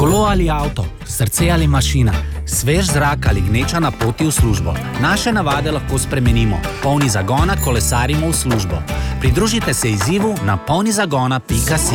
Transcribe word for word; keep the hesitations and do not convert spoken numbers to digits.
Kolo ali avto, srce ali mašina, svež zrak ali gneča na poti v službo. Naše navade lahko spremenimo. Polni zagona kolesarimo v službo. Pridružite se izzivu na polnizagona pika si.